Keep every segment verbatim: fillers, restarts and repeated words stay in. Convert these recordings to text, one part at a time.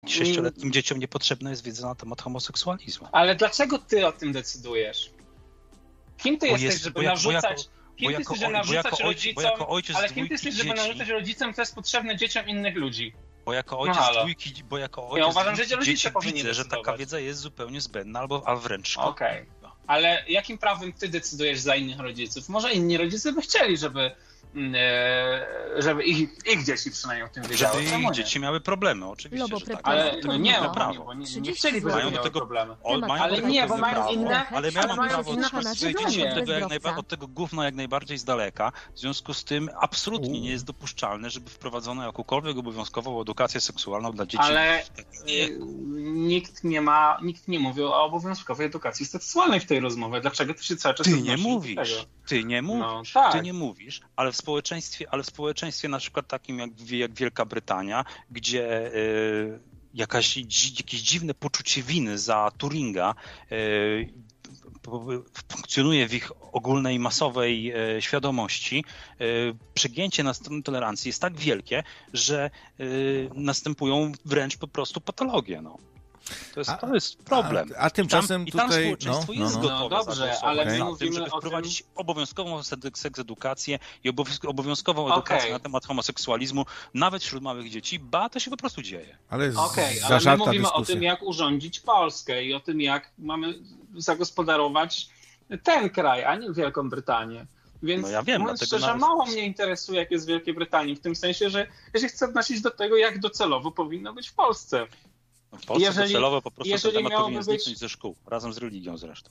Sześcioletnim dzieciom niepotrzebna jest wiedza na temat homoseksualizmu. Ale dlaczego ty o tym decydujesz? Kim ty Bo jesteś, jest, żeby bo jak, narzucać... Bo jako, kim bo ty jako, jesteś, żeby bo narzucać jako ojciec, rodzicom... bo jako ojciec ale kim ty jesteś, żeby dzieci, narzucać rodzicom, co jest potrzebne dzieciom innych ludzi? Bo jako ojciec no dwójki, bo jako ojciec ja uważam, że dwójki rodzice dzieci powinni widzę, że decydować. taka wiedza jest zupełnie zbędna, albo a wręcz szkodliwa. Okej, okay. Ale jakim prawem ty decydujesz za innych rodziców? Może inni rodzice by chcieli, żeby, żeby ich, ich dzieci przynajmniej o tym wiedziały. Żeby ich dzieci miały problemy, oczywiście, Lobo że tak. Ale to no nie, nie, to bo, prawo. bo nie, nie chcieliby, żeby miały problemy. O, mają ale nie, bo mają prawo, inne... Ale ja mam prawo trzymać swoje dzieci od tego, jak najba- od tego gówna jak najbardziej z daleka. W związku z tym absolutnie U. nie jest dopuszczalne, żeby wprowadzono jakąkolwiek obowiązkową edukację seksualną dla dzieci. Ale nikt nie ma, nikt nie mówi o obowiązkowej edukacji seksualnej w tej rozmowie. Dlaczego ty się cały czas Ty nie mówisz, ty nie mówisz, no, tak. ty nie mówisz, ale w społeczeństwie, ale w społeczeństwie na przykład takim jak, jak Wielka Brytania, gdzie y, jakaś, jakieś dziwne poczucie winy za Turinga y, funkcjonuje w ich ogólnej, masowej e, świadomości, e, przegięcie na stronę tolerancji jest tak wielkie, że e, następują wręcz po prostu patologie. No. To jest, a, to jest problem. A, a tymczasem I tam, tutaj... I tam społeczeństwo no, no, jest no. gotowe no dobrze, ale my za mówimy tym, żeby o wprowadzić tym... obowiązkową seksedukację i obowiązkową edukację okay. na temat homoseksualizmu nawet wśród małych dzieci, ba, to się po prostu dzieje. Ale Okej, okay, ale my mówimy dyskusja. o tym, jak urządzić Polskę i o tym, jak mamy zagospodarować ten kraj, a nie Wielką Brytanię. Więc no ja wiem, mówiąc szczerze, nawet... mało mnie interesuje, jak jest w Wielkiej Brytanii, w tym sensie, że ja się chcę odnosić do tego, jak docelowo powinno być w Polsce. No w Polsce jeżeli, docelowo po prostu ten temat powinien być... zniknąć ze szkół, razem z religią zresztą.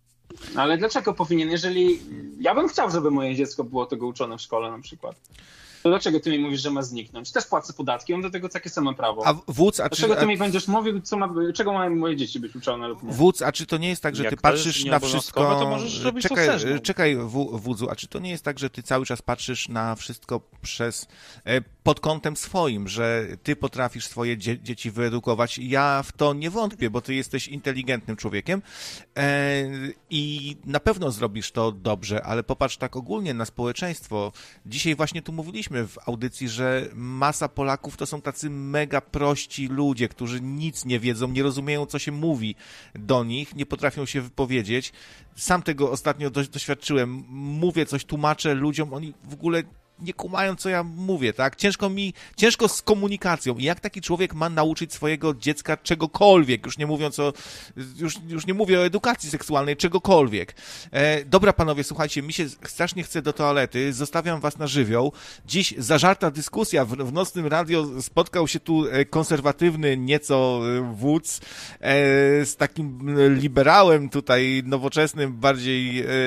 Ale dlaczego powinien? Jeżeli ja bym chciał, żeby moje dziecko było tego uczone w szkole na przykład. To dlaczego ty mi mówisz, że ma zniknąć? Też płacę podatki, mam do tego takie same prawo. A wódz, a dlaczego czy, ty a... mi będziesz mówił, co ma, czego mają moje dzieci być uczone lub nie? Wódz, a czy to nie jest tak, że Jak ty patrzysz na wszystko... To możesz robić czekaj, to czekaj w, wódzu, a czy to nie jest tak, że ty cały czas patrzysz na wszystko przez e, pod kątem swoim, że ty potrafisz swoje dzie- dzieci wyedukować? Ja w to nie wątpię, bo ty jesteś inteligentnym człowiekiem e, i na pewno zrobisz to dobrze, ale popatrz tak ogólnie na społeczeństwo. Dzisiaj właśnie tu mówiliśmy w audycji, że masa Polaków to są tacy mega prości ludzie, którzy nic nie wiedzą, nie rozumieją, co się mówi do nich, nie potrafią się wypowiedzieć. Sam tego ostatnio doświadczyłem. Mówię coś, tłumaczę ludziom, oni w ogóle nie kumają, co ja mówię, tak? Ciężko mi, ciężko z komunikacją. I jak taki człowiek ma nauczyć swojego dziecka czegokolwiek, już nie mówiąc o, już, już nie mówię o edukacji seksualnej, czegokolwiek. E, dobra, panowie, słuchajcie, mi się strasznie chce do toalety, zostawiam was na żywioł. Dziś zażarta dyskusja, w, w Nocnym Radio spotkał się tu konserwatywny nieco wódz e, z takim liberałem tutaj, nowoczesnym, bardziej e,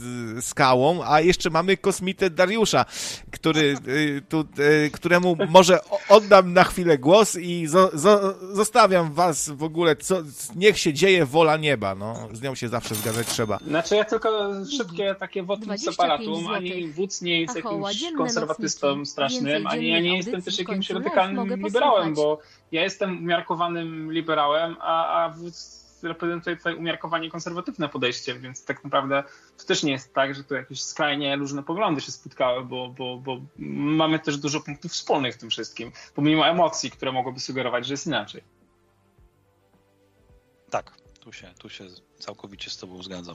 skałą, a jeszcze mamy kosmitę Dariusza, który, tu, któremu może oddam na chwilę głos i zo, zo, zostawiam was w ogóle, co, niech się dzieje wola nieba, no, z nią się zawsze zgadzać trzeba. Znaczy ja tylko szybkie takie wotum separatum, ani wódz nie jest jakimś konserwatystą strasznym, ani ja nie jestem też jakimś radykalnym liberałem, bo ja jestem umiarkowanym liberałem, a, a wódz reprezentuje tutaj umiarkowanie konserwatywne podejście, więc tak naprawdę to też nie jest tak, że tu jakieś skrajnie różne poglądy się spotkały, bo, bo, bo mamy też dużo punktów wspólnych w tym wszystkim, pomimo emocji, które mogłyby sugerować, że jest inaczej. Tak, tu się, tu się całkowicie z tobą zgadzam.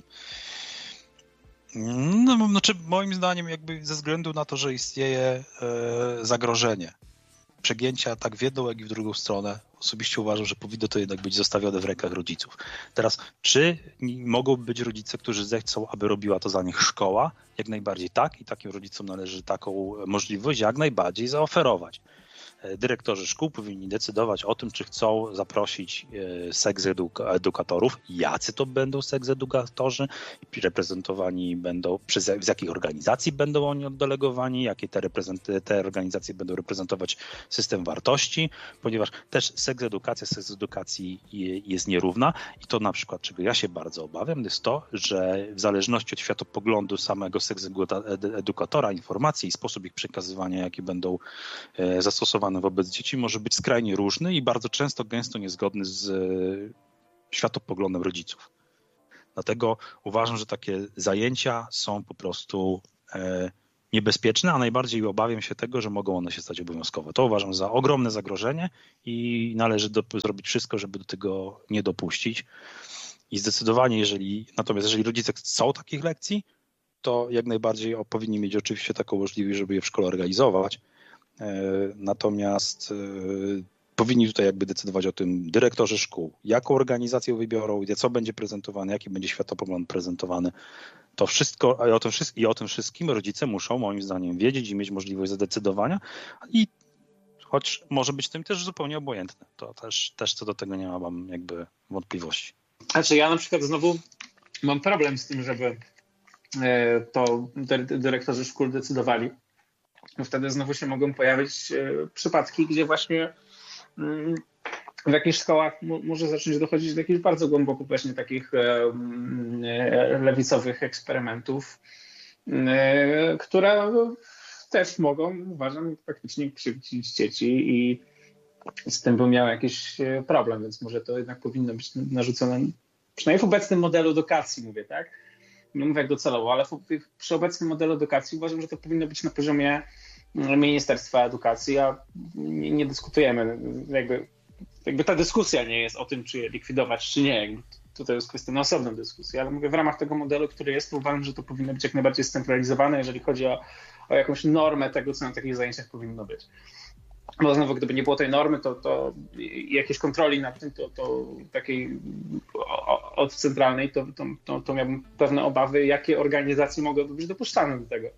No, znaczy moim zdaniem jakby ze względu na to, że istnieje e, zagrożenie przegięcia tak w jedną, jak i w drugą stronę, osobiście uważam, że powinno to jednak być zostawione w rękach rodziców. Teraz, czy mogą być rodzice, którzy zechcą, aby robiła to za nich szkoła? Jak najbardziej tak i takim rodzicom należy taką możliwość jak najbardziej zaoferować. Dyrektorzy szkół powinni decydować o tym, czy chcą zaprosić seks-edukatorów, jacy to będą seks-edukatorzy, reprezentowani będą, przez, z jakich organizacji będą oni oddelegowani, jakie te, te organizacje będą reprezentować system wartości, ponieważ też seks-edukacja seks-edukacji jest nierówna i to na przykład, czego ja się bardzo obawiam, jest to, że w zależności od światopoglądu samego seks-edukatora, informacji i sposób ich przekazywania, jakie będą zastosowane wobec dzieci, może być skrajnie różny i bardzo często gęsto niezgodny z światopoglądem rodziców. Dlatego uważam, że takie zajęcia są po prostu niebezpieczne, a najbardziej obawiam się tego, że mogą one się stać obowiązkowe. To uważam za ogromne zagrożenie i należy do, zrobić wszystko, żeby do tego nie dopuścić. I zdecydowanie, jeżeli natomiast jeżeli rodzice chcą takich lekcji, to jak najbardziej powinni mieć oczywiście taką możliwość, żeby je w szkole organizować. Natomiast powinni tutaj jakby decydować o tym dyrektorzy szkół, jaką organizację wybiorą, co będzie prezentowane, jaki będzie światopogląd prezentowany. To wszystko, a o tym wszystkim, i o tym wszystkim rodzice muszą moim zdaniem wiedzieć i mieć możliwość zadecydowania i choć może być tym też zupełnie obojętne. To też, też co do tego nie mam jakby wątpliwości. Znaczy ja na przykład znowu mam problem z tym, żeby to dyrektorzy szkół decydowali. Wtedy znowu się mogą pojawić przypadki, gdzie właśnie w jakichś szkołach może zacząć dochodzić do jakichś bardzo głęboko właśnie takich lewicowych eksperymentów, które też mogą, uważam, faktycznie krzywdzić dzieci i z tym by miał jakiś problem, więc może to jednak powinno być narzucone, przynajmniej w obecnym modelu edukacji mówię, tak? Nie mówię jak docelowo, ale w, przy obecnym modelu edukacji uważam, że to powinno być na poziomie Ministerstwa Edukacji, a nie, nie dyskutujemy, jakby, jakby ta dyskusja nie jest o tym, czy je likwidować, czy nie. Jakby tutaj jest kwestia na osobną dyskusję, ale mówię w ramach tego modelu, który jest, to uważam, że to powinno być jak najbardziej scentralizowane, jeżeli chodzi o, o jakąś normę tego, co na takich zajęciach powinno być. Bo znowu, gdyby nie było tej normy, to, to jakieś kontroli nad tym, to, to takiej od centralnej, to, to, to, to miałbym pewne obawy, jakie organizacje mogłyby być dopuszczane do tego.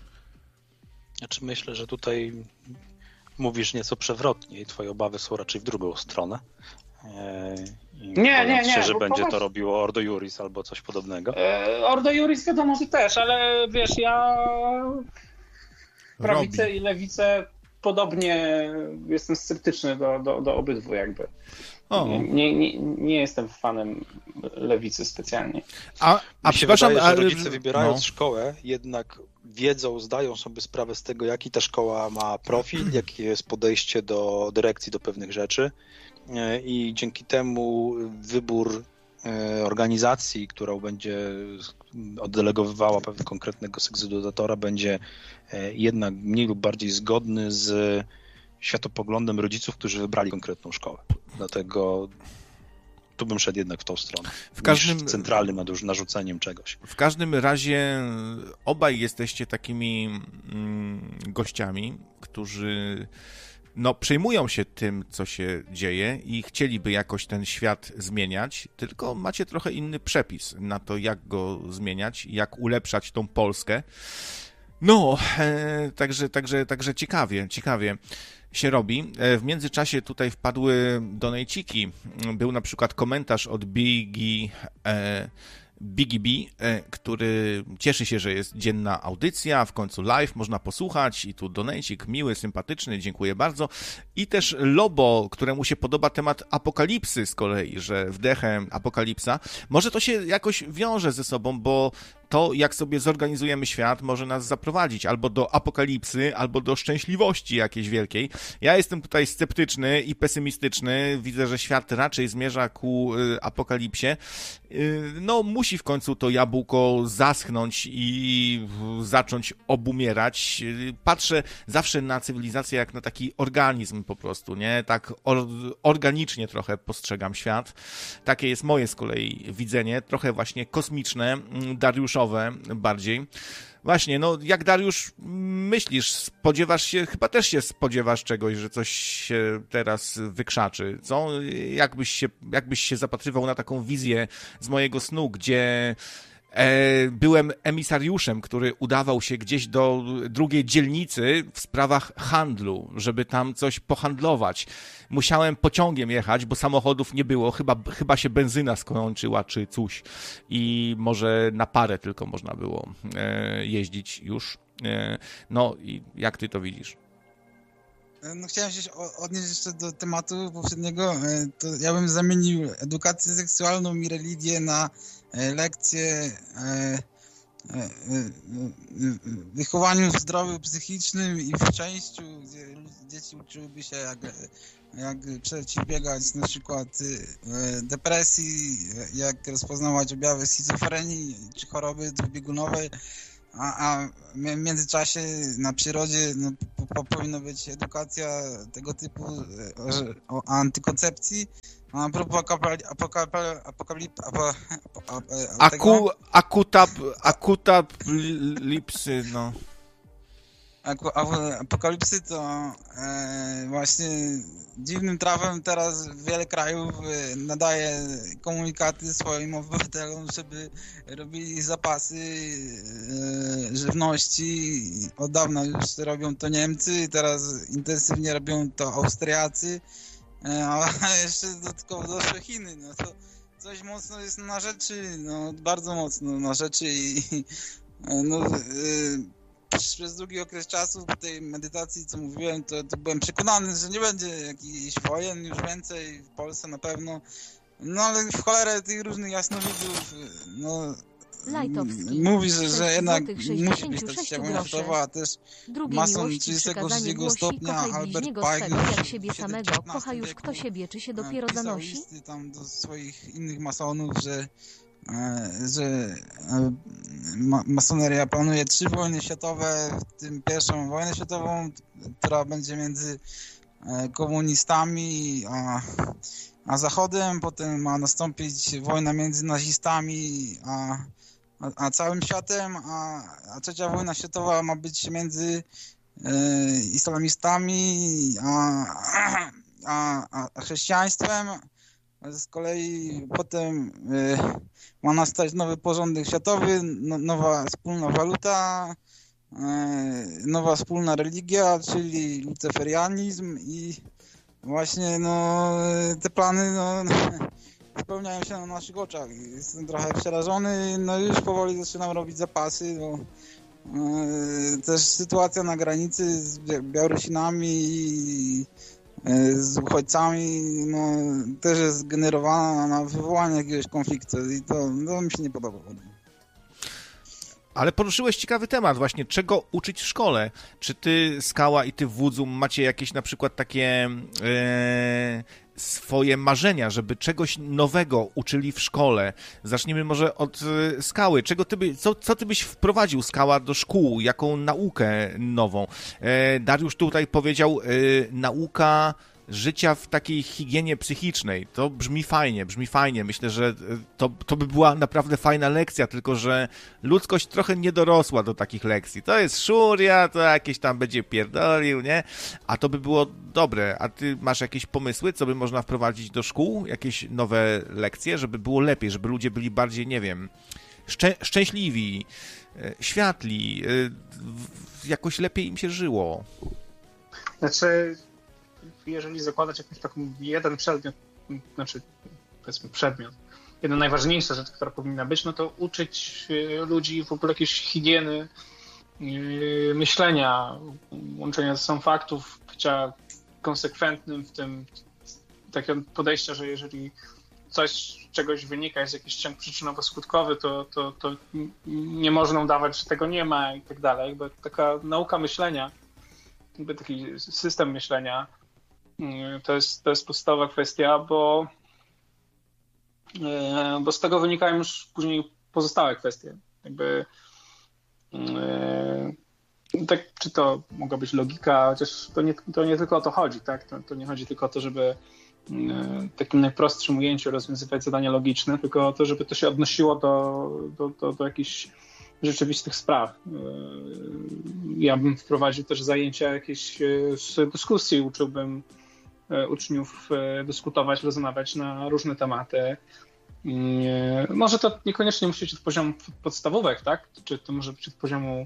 Znaczy myślę, że tutaj mówisz nieco przewrotnie i twoje obawy są raczej w drugą stronę. I nie, nie, nie. Się, że będzie to robiło Ordo Iuris albo coś podobnego. E, Ordo Iuris wiadomo, że też, ale wiesz, ja prawicę Robi. i lewicę podobnie jestem sceptyczny do, do, do obydwu jakby. O. Nie, nie, nie jestem fanem lewicy specjalnie. A, a przepraszam, wydaje, że rodzice wybierając no. szkołę jednak wiedzą, zdają sobie sprawę z tego, jaki ta szkoła ma profil, jakie jest podejście do dyrekcji do pewnych rzeczy i dzięki temu wybór organizacji, którą będzie oddelegowywała pewnego konkretnego sekzydutatora, będzie jednak mniej lub bardziej zgodny z światopoglądem rodziców, którzy wybrali konkretną szkołę. Dlatego tu bym szedł jednak w tą stronę. W każdym centralnym narzuceniem czegoś. W każdym razie obaj jesteście takimi mm, gościami, którzy no, przejmują się tym, co się dzieje i chcieliby jakoś ten świat zmieniać, tylko macie trochę inny przepis na to, jak go zmieniać, jak ulepszać tą Polskę. No, e, także, także, także ciekawie, ciekawie się robi. W międzyczasie tutaj wpadły donejciki. Był na przykład komentarz od Biggie, e, Biggie B, e, który cieszy się, że jest dzienna audycja, w końcu live, można posłuchać i tu donejcik miły, sympatyczny, dziękuję bardzo. I też Lobo, któremu się podoba temat apokalipsy z kolei, że wdechem apokalipsa. Może to się jakoś wiąże ze sobą, bo to, jak sobie zorganizujemy świat, może nas zaprowadzić albo do apokalipsy, albo do szczęśliwości jakiejś wielkiej. Ja jestem tutaj sceptyczny i pesymistyczny. Widzę, że świat raczej zmierza ku y, apokalipsie. Y, no, musi w końcu to jabłko zaschnąć i y, zacząć obumierać. Y, patrzę zawsze na cywilizację jak na taki organizm po prostu, nie? Tak or, organicznie trochę postrzegam świat. Takie jest moje z kolei widzenie, trochę właśnie kosmiczne, Dariuszowe bardziej. Właśnie, no jak Dariusz myślisz, spodziewasz się, chyba też się spodziewasz czegoś, że coś się teraz wykrzaczy, co? Jakbyś się, jakbyś się zapatrywał na taką wizję z mojego snu, gdzie e, byłem emisariuszem, który udawał się gdzieś do drugiej dzielnicy w sprawach handlu, żeby tam coś pohandlować. Musiałem pociągiem jechać, bo samochodów nie było, chyba, chyba się benzyna skończyła czy coś i może na parę tylko można było e, jeździć już. E, no i jak ty to widzisz? No chciałem się odnieść jeszcze do tematu poprzedniego. To ja bym zamienił edukację seksualną i religię na lekcje wychowaniu zdrowym psychicznym i w szczęściu, gdzie dzieci uczyłyby się jak, jak przeciwbiegać na przykład depresji, jak rozpoznawać objawy schizofrenii czy choroby dwubiegunowej. a, a w międzyczasie na przyrodzie no, po, po, powinna być edukacja tego typu o, o antykoncepcji. A propos apokalipsy. Aku, akuta, akuta lipsy, no. Apokalipsy to e, właśnie dziwnym trafem teraz wiele krajów e, nadaje komunikaty swoim obywatelom, żeby robili zapasy e, żywności. Od dawna już robią to Niemcy, teraz intensywnie robią to Austriacy, e, a jeszcze dodatkowo doszły Chiny. No to coś mocno jest na rzeczy, no bardzo mocno na rzeczy i no e, przez długi okres czasu po tej medytacji, co mówiłem, to, to byłem przekonany, że nie będzie jakichś wojen już więcej w Polsce na pewno. No ale w cholerę tych różnych jasnowidzów, no mówi, że, że jednak musi być ta trzecia wojna światowa, a też mason trzydziestego trzeciego stopnia Albert Pike jak siebie samego, kocha już kto siebie, czy się dopiero zanosi? Tam do swoich innych masonów, że że masoneria planuje trzy wojny światowe, w tym pierwszą wojnę światową, która będzie między komunistami a, a Zachodem, potem ma nastąpić wojna między nazistami a, a, a całym światem, a, a trzecia wojna światowa ma być między e, islamistami a, a, a chrześcijaństwem. Z kolei potem y, ma nastać nowy porządek światowy, no, nowa wspólna waluta, y, nowa wspólna religia, czyli luceferianizm i właśnie no, te plany no, spełniają się na naszych oczach. Jestem trochę przerażony, no już powoli zaczynam robić zapasy, bo y, też sytuacja na granicy z Białorusinami i z uchodźcami, no, też jest generowana na wywołanie jakiegoś konfliktu i to, to mi się nie podoba. Ale poruszyłeś ciekawy temat właśnie, czego uczyć w szkole. Czy ty, Skała, i ty, Wódzu, macie jakieś na przykład takie e, swoje marzenia, żeby czegoś nowego uczyli w szkole? Zacznijmy może od e, Skały. Czego ty by, co, co ty byś wprowadził, Skała, do szkół? Jaką naukę nową? E, Dariusz tutaj powiedział e, nauka życia w takiej higienie psychicznej. To brzmi fajnie, brzmi fajnie. Myślę, że to, to by była naprawdę fajna lekcja, tylko że ludzkość trochę nie dorosła do takich lekcji. To jest szuria, to jakieś tam będzie pierdolił, nie? A to by było dobre. A ty masz jakieś pomysły, co by można wprowadzić do szkół? Jakieś nowe lekcje, żeby było lepiej, żeby ludzie byli bardziej, nie wiem, szczę- szczęśliwi, światli, jakoś lepiej im się żyło? Znaczy... jeżeli zakładać jakiś taki jeden przedmiot, znaczy powiedzmy przedmiot, jedna najważniejsza rzecz, która powinna być, no to uczyć ludzi w ogóle jakiejś higieny myślenia, łączenia ze sobą faktów, bycia konsekwentnym w tym, takiego podejścia, że jeżeli coś z czegoś wynika, jest jakiś ciąg przyczynowo-skutkowy, to, to, to nie można udawać, że tego nie ma i tak dalej. Jakby taka nauka myślenia, jakby taki system myślenia, To jest, to jest podstawowa kwestia, bo, bo z tego wynikają już później pozostałe kwestie. Jakby, tak, czy to mogła być logika, chociaż to nie, to nie tylko o to chodzi, tak? To, to nie chodzi tylko o to, żeby w takim najprostszym ujęciu rozwiązywać zadania logiczne, tylko o to, żeby to się odnosiło do, do, do, do jakichś rzeczywistych spraw. Ja bym wprowadził też zajęcia jakieś z dyskusji, uczyłbym uczniów dyskutować, rozmawiać na różne tematy. Może to niekoniecznie musi być od poziomu podstawówek, tak? Czy to może być od poziomu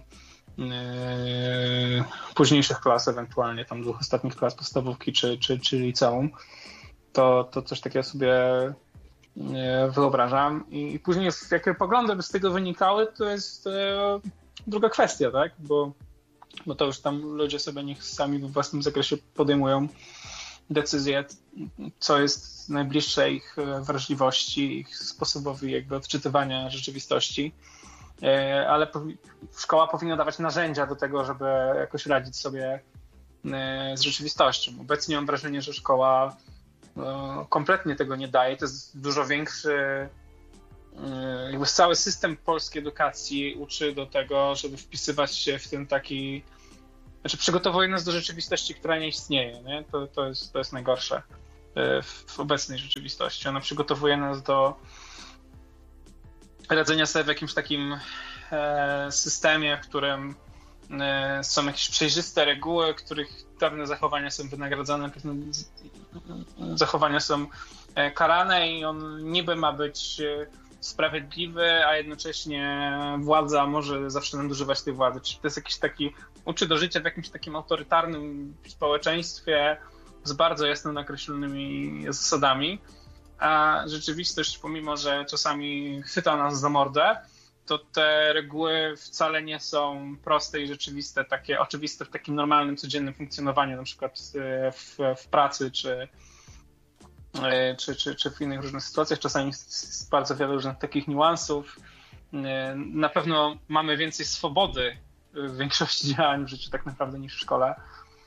późniejszych klas, ewentualnie tam dwóch ostatnich klas podstawówki czy, czy, czy liceum. To, to coś takiego sobie wyobrażam. I później jakie poglądy by z tego wynikały, to jest druga kwestia, tak? Bo, bo to już tam ludzie sobie niech sami w własnym zakresie podejmują decyzje, co jest najbliższe ich wrażliwości, ich sposobowi jakby odczytywania rzeczywistości. Ale szkoła powinna dawać narzędzia do tego, żeby jakoś radzić sobie z rzeczywistością. Obecnie mam wrażenie, że szkoła kompletnie tego nie daje. To jest dużo większy jakby cały system polskiej edukacji uczy do tego, żeby wpisywać się w ten taki, znaczy przygotowuje nas do rzeczywistości, która nie istnieje, nie? To, to, jest, to jest najgorsze w, w obecnej rzeczywistości. Ona przygotowuje nas do radzenia sobie w jakimś takim e, systemie, w którym e, są jakieś przejrzyste reguły, których pewne zachowania są wynagradzane, pewne zachowania są e, karane i on niby ma być e, sprawiedliwy, a jednocześnie władza może zawsze nadużywać tej władzy. Czyli to jest jakiś taki, uczy do życia w jakimś takim autorytarnym społeczeństwie z bardzo jasno nakreślonymi zasadami, a rzeczywistość, pomimo że czasami chwyta nas za mordę, to te reguły wcale nie są proste i rzeczywiste, takie oczywiste w takim normalnym, codziennym funkcjonowaniu, na przykład w, w pracy czy, czy, czy, czy w innych różnych sytuacjach. Czasami jest bardzo wiele różnych takich niuansów. Na pewno mamy więcej swobody w większości działań w życiu tak naprawdę niż w szkole,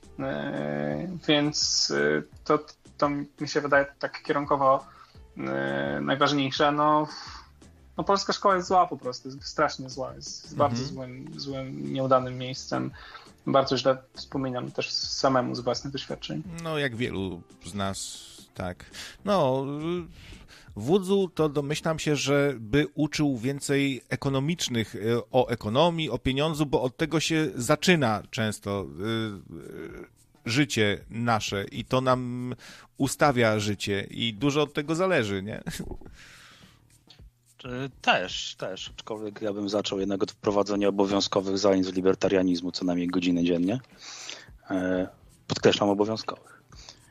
więc to, to mi się wydaje tak kierunkowo najważniejsze. No, no polska szkoła jest zła po prostu, jest strasznie zła, jest, jest mhm. bardzo złym, złym, nieudanym miejscem. Bardzo źle wspominam też samemu z własnych doświadczeń. No jak wielu z nas, tak. No, Wódzu to domyślam się, że by uczył więcej ekonomicznych, o ekonomii, o pieniądzu, bo od tego się zaczyna często życie nasze i to nam ustawia życie i dużo od tego zależy, nie? Też, też, aczkolwiek ja bym zaczął jednak od wprowadzenia obowiązkowych zajęć z libertarianizmu co najmniej godzinę dziennie. Podkreślam obowiązkowych.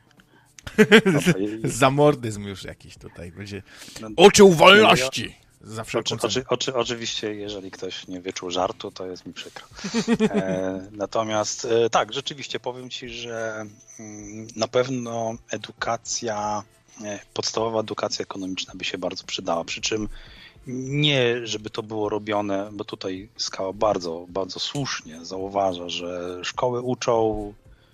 Zamordyzm już jakiś tutaj będzie. Uczył wolności! Za oczy, oczy, oczy, oczywiście, jeżeli ktoś nie wyczuł żartu, to jest mi przykro. E, natomiast e, tak, rzeczywiście powiem ci, że mm, na pewno edukacja, e, podstawowa edukacja ekonomiczna by się bardzo przydała. Przy czym nie, żeby to było robione, bo tutaj Skała bardzo, bardzo słusznie zauważa, że szkoły uczą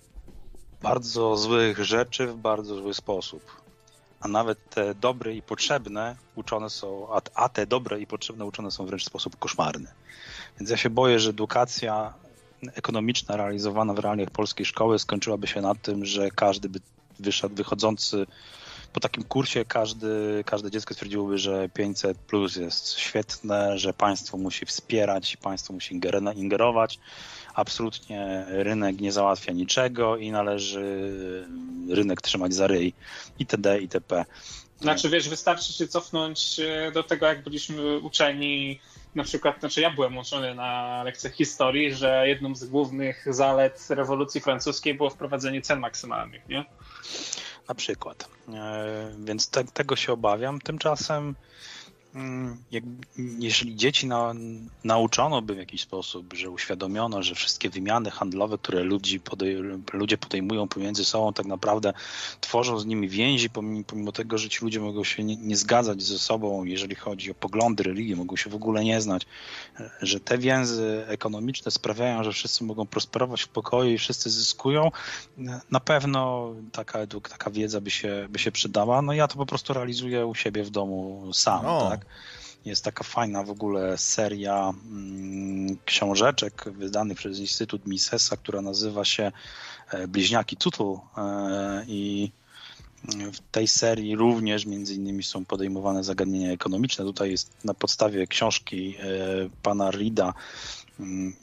bardzo złych rzeczy w bardzo zły sposób. A nawet te dobre i potrzebne uczone są, a, a te dobre i potrzebne uczone są wręcz w sposób koszmarny. Więc ja się boję, że edukacja ekonomiczna realizowana w realiach polskiej szkoły skończyłaby się na tym, że każdy by wyszedł, wychodzący po takim kursie, każdy, każde dziecko stwierdziłoby, że pięćset plus jest świetne, że państwo musi wspierać, państwo musi ingerować. Absolutnie rynek nie załatwia niczego i należy rynek trzymać za ryj itd. itp. Znaczy wiesz, wystarczy się cofnąć do tego, jak byliśmy uczeni, na przykład, znaczy ja byłem uczony na lekcjach historii, że jedną z głównych zalet rewolucji francuskiej było wprowadzenie cen maksymalnych, nie? Na przykład. Więc te, tego się obawiam. Tymczasem Jak, jeżeli dzieci na, nauczono by w jakiś sposób, że uświadomiono, że wszystkie wymiany handlowe, które ludzi podej, ludzie podejmują pomiędzy sobą, tak naprawdę tworzą z nimi więzi, pomimo, pomimo tego, że ci ludzie mogą się nie, nie zgadzać ze sobą, jeżeli chodzi o poglądy, religie, mogą się w ogóle nie znać, że te więzy ekonomiczne sprawiają, że wszyscy mogą prosperować w pokoju i wszyscy zyskują, na pewno taka, taka wiedza by się, by się przydała. No ja to po prostu realizuję u siebie w domu sam, no. tak? Jest taka fajna w ogóle seria mm, książeczek wydanych przez Instytut Misesa, która nazywa się Bliźniaki Tuttle e, i w tej serii również między innymi są podejmowane zagadnienia ekonomiczne. Tutaj jest na podstawie książki e, pana Reeda mm,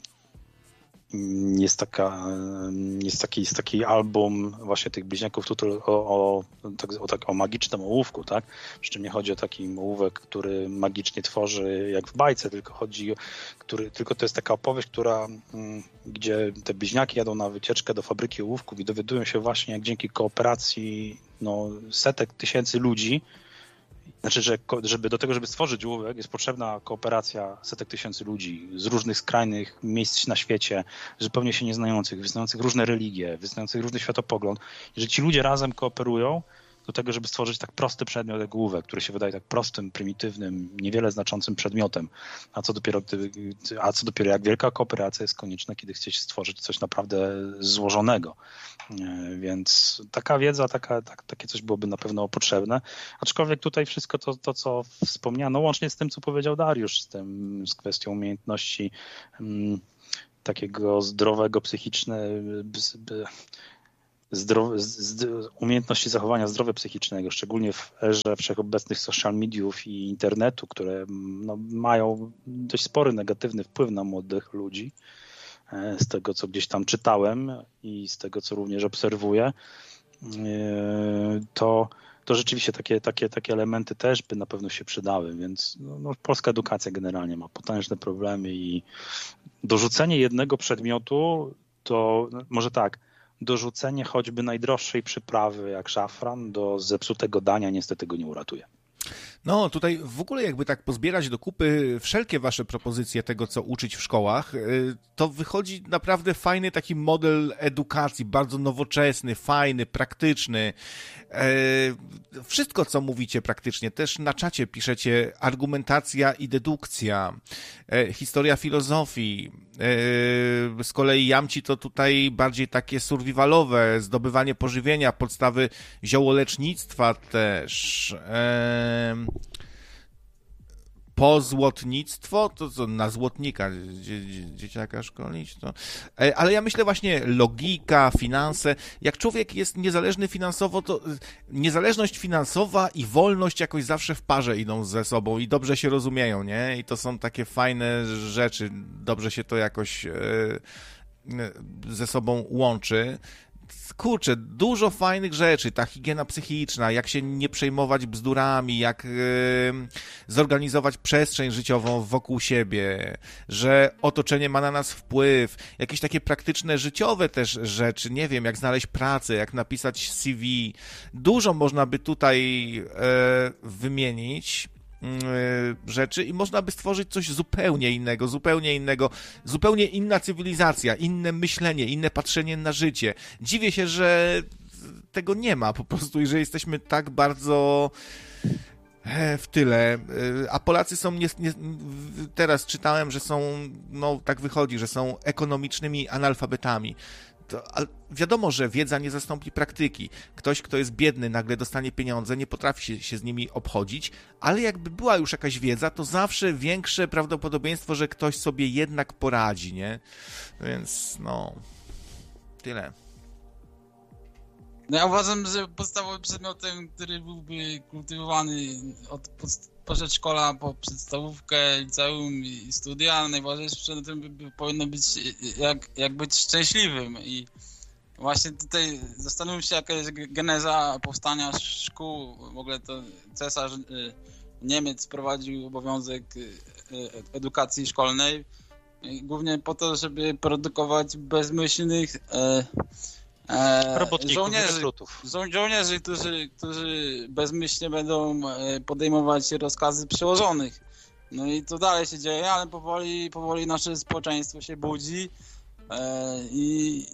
jest taka, jest taki, jest taki album właśnie tych bliźniaków tutaj o, o, o, tak, o magicznym ołówku, tak? Przy czym nie chodzi o taki ołówek, który magicznie tworzy jak w bajce, tylko chodzi o, który, tylko to jest taka opowieść, która, gdzie te bliźniaki jadą na wycieczkę do fabryki ołówków i dowiadują się właśnie, jak dzięki kooperacji no, setek tysięcy ludzi, znaczy, że żeby do tego, żeby stworzyć ołówek, jest potrzebna kooperacja setek tysięcy ludzi z różnych skrajnych miejsc na świecie, zupełnie się nieznających, wyznających różne religie, wyznających różny światopogląd. I że ci ludzie razem kooperują, do tego, żeby stworzyć tak prosty przedmiot jak ołówek, który się wydaje tak prostym, prymitywnym, niewiele znaczącym przedmiotem, a co dopiero, a co dopiero jak wielka kooperacja jest konieczna, kiedy chcecie stworzyć coś naprawdę złożonego. Więc taka wiedza, taka, tak, takie coś byłoby na pewno potrzebne. Aczkolwiek tutaj wszystko to, to, co wspomniano, łącznie z tym, co powiedział Dariusz, z tym, z kwestią umiejętności um, takiego zdrowego, psychicznego, zdrowe, z, umiejętności zachowania zdrowia psychicznego, szczególnie w erze wszechobecnych social mediów i internetu, które no, mają dość spory negatywny wpływ na młodych ludzi. Z tego, co gdzieś tam czytałem i z tego, co również obserwuję, to, to rzeczywiście takie, takie, takie elementy też by na pewno się przydały, więc no, no, polska edukacja generalnie ma potężne problemy i dorzucenie jednego przedmiotu to no, może tak, dorzucenie choćby najdroższej przyprawy jak szafran do zepsutego dania niestety go nie uratuje. No, tutaj w ogóle jakby tak pozbierać do kupy wszelkie wasze propozycje tego, co uczyć w szkołach, to wychodzi naprawdę fajny taki model edukacji, bardzo nowoczesny, fajny, praktyczny. Wszystko, co mówicie praktycznie, też na czacie piszecie argumentacja i dedukcja, historia filozofii. Z kolei Jamci to tutaj bardziej takie survivalowe, zdobywanie pożywienia, podstawy ziołolecznictwa też. Pozłotnictwo, to co na złotnika dzie, dzieciaka szkolić, to... Ale ja myślę właśnie logika, finanse. Jak człowiek jest niezależny finansowo, to niezależność finansowa i wolność jakoś zawsze w parze idą ze sobą i dobrze się rozumieją, nie? I to są takie fajne rzeczy, dobrze się to jakoś ze sobą łączy. Kurczę, dużo fajnych rzeczy, ta higiena psychiczna, jak się nie przejmować bzdurami, jak yy, zorganizować przestrzeń życiową wokół siebie, że otoczenie ma na nas wpływ, jakieś takie praktyczne, życiowe też rzeczy, nie wiem, jak znaleźć pracę, jak napisać C V. Dużo można by tutaj yy, wymienić rzeczy i można by stworzyć coś zupełnie innego, zupełnie innego, zupełnie inna cywilizacja, inne myślenie, inne patrzenie na życie. Dziwię się, że tego nie ma po prostu i że jesteśmy tak bardzo w tyle. A Polacy są, nie, nie, teraz czytałem, że są, no tak wychodzi, że są ekonomicznymi analfabetami. To, wiadomo, że wiedza nie zastąpi praktyki. Ktoś, kto jest biedny, nagle dostanie pieniądze, nie potrafi się, się z nimi obchodzić, ale jakby była już jakaś wiedza, to zawsze większe prawdopodobieństwo, że ktoś sobie jednak poradzi, nie? Więc no, tyle. No ja uważam, że podstawowym przedmiotem, który byłby kultywowany od przedszkola po podstawówkę, liceum i studia, najważniejszym przedmiotem by, by powinno być jak, jak być szczęśliwym. I właśnie tutaj zastanówmy się, jaka jest geneza powstania szkół. W ogóle to cesarz Niemiec wprowadził obowiązek edukacji szkolnej, głównie po to, żeby produkować bezmyślnych E, Robotników, żołnierzy, rekrutów. żo- żołnierzy którzy, którzy bezmyślnie będą podejmować rozkazy przełożonych. No i to dalej się dzieje, ale powoli, powoli nasze społeczeństwo się budzi e, i,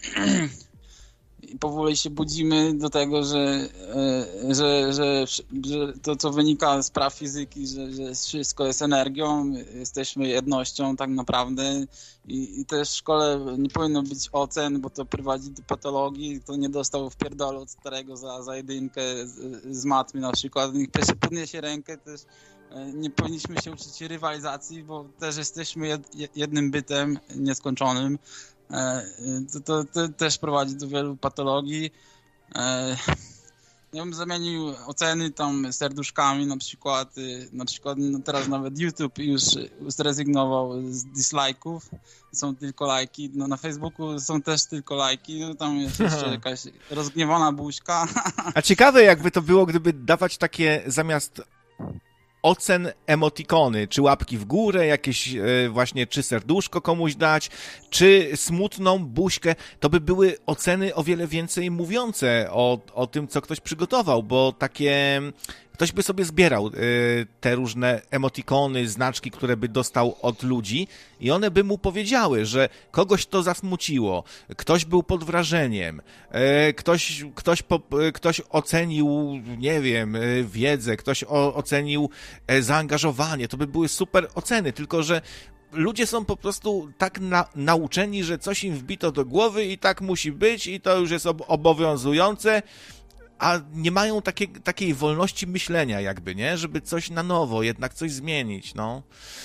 i powoli się budzimy do tego, że, e, że, że, że to, co wynika z praw fizyki, że, że wszystko jest energią, jesteśmy jednością tak naprawdę. I, I też w szkole nie powinno być ocen, bo to prowadzi do patologii. To nie dostał w pierdolu od starego za, za jedynkę z, z matmy na przykład. Niech pierwszy podniesie rękę też. Nie powinniśmy się uczyć rywalizacji, bo też jesteśmy jed, jednym bytem nieskończonym. To, to, to też prowadzi do wielu patologii. Ja bym zamienił oceny tam serduszkami na przykład, na przykład no teraz nawet YouTube już zrezygnował z dislike'ów, są tylko lajki, no na Facebooku są też tylko lajki, no tam jest jeszcze jakaś rozgniewana buźka. A ciekawe jakby to było, gdyby dawać takie zamiast ocen emotikony, czy łapki w górę, jakieś e, właśnie, czy serduszko komuś dać, czy smutną buźkę, to by były oceny o wiele więcej mówiące o, o tym, co ktoś przygotował, bo takie, ktoś by sobie zbierał y, te różne emotikony, znaczki, które by dostał od ludzi i one by mu powiedziały, że kogoś to zasmuciło, ktoś był pod wrażeniem, y, ktoś, ktoś, po, y, ktoś ocenił, nie wiem, y, wiedzę, ktoś o, ocenił y, zaangażowanie. To by były super oceny, tylko że ludzie są po prostu tak na, nauczeni, że coś im wbito do głowy i tak musi być i to już jest ob- obowiązujące, a nie mają takie, takiej wolności myślenia jakby, nie? Żeby coś na nowo, jednak coś zmienić, no.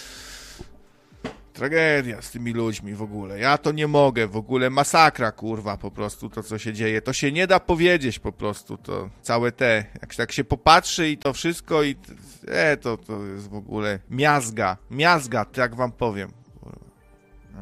Tragedia z tymi ludźmi w ogóle. Ja to nie mogę, w ogóle masakra, kurwa, po prostu to, co się dzieje. To się nie da powiedzieć po prostu, to całe te, jak tak się popatrzy i to wszystko i e, to, to jest w ogóle miazga, miazga, tak wam powiem. No,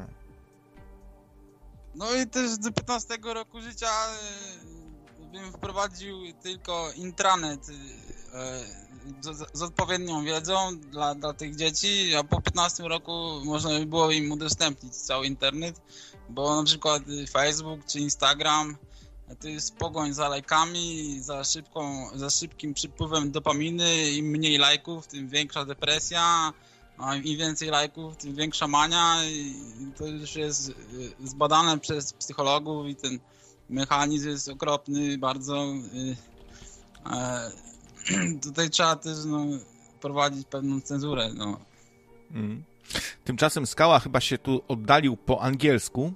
no i też do piętnastego roku życia bym wprowadził tylko intranet z, z odpowiednią wiedzą dla, dla tych dzieci, a po piętnastym roku można by było im udostępnić cały internet, bo na przykład Facebook czy Instagram to jest pogoń za lajkami, za, szybką, za szybkim przypływem dopaminy. Im mniej lajków, tym większa depresja, a im więcej lajków, tym większa mania. I to już jest zbadane przez psychologów i ten mechanizm jest okropny bardzo. Tutaj trzeba też no, prowadzić pewną cenzurę. No. Mm. Tymczasem Skała chyba się tu oddalił po angielsku.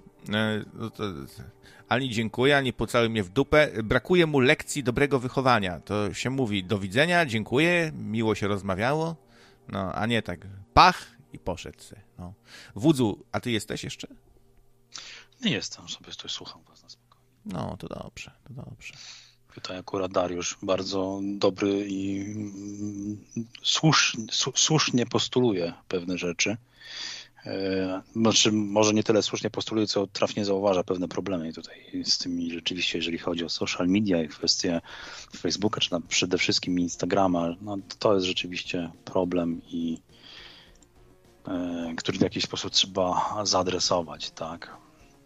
Ani dziękuję, ani pocałuj mnie w dupę. Brakuje mu lekcji dobrego wychowania. To się mówi do widzenia, dziękuję, miło się rozmawiało. No, a nie tak pach i poszedł se. No. Wódzu, a ty jesteś jeszcze? Nie jestem, sobie tutaj słucham was na spokojnie. No, to dobrze, to dobrze. Tutaj akurat Dariusz bardzo dobry i słusznie, słusznie postuluje pewne rzeczy. Znaczy, może nie tyle słusznie postuluje, co trafnie zauważa pewne problemy tutaj z tymi rzeczywiście, jeżeli chodzi o social media i kwestie Facebooka, czy na, przede wszystkim Instagrama, no to jest rzeczywiście problem i e, który w jakiś sposób trzeba zaadresować, tak.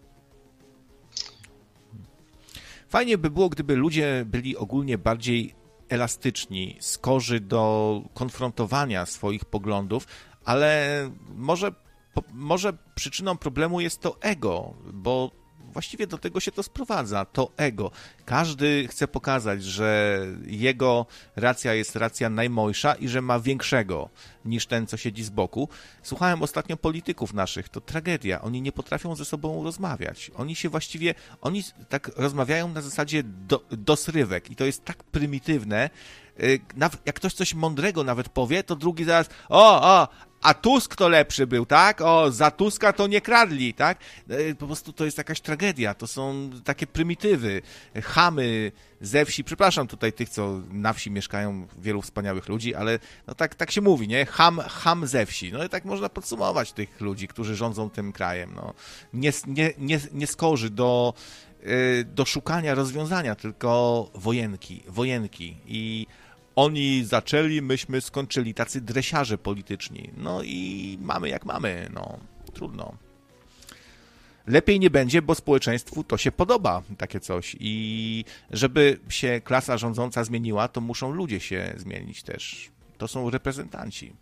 Fajnie by było, gdyby ludzie byli ogólnie bardziej elastyczni, skorzy do konfrontowania swoich poglądów, ale może, po, może przyczyną problemu jest to ego, bo właściwie do tego się to sprowadza, to ego. Każdy chce pokazać, że jego racja jest racja najmojsza i że ma większego niż ten, co siedzi z boku. Słuchałem ostatnio polityków naszych, to tragedia. Oni nie potrafią ze sobą rozmawiać. Oni się właściwie, oni tak rozmawiają na zasadzie do, dosrywek i to jest tak prymitywne. Jak ktoś coś mądrego nawet powie, to drugi zaraz, o, o, a Tusk to lepszy był, tak? O, za Tuska to nie kradli, tak? Po prostu to jest jakaś tragedia, to są takie prymitywy, chamy ze wsi, przepraszam tutaj tych, co na wsi mieszkają, wielu wspaniałych ludzi, ale no tak, tak się mówi, nie? Cham, cham ze wsi, no i tak można podsumować tych ludzi, którzy rządzą tym krajem, no. Nie, nie, nie, nie skorzy do, do szukania rozwiązania, tylko wojenki, wojenki i oni zaczęli, myśmy skończyli, tacy dresiarze polityczni. No i mamy jak mamy, no trudno. Lepiej nie będzie, bo społeczeństwu to się podoba, takie coś. I żeby się klasa rządząca zmieniła, to muszą ludzie się zmienić też. To są reprezentanci.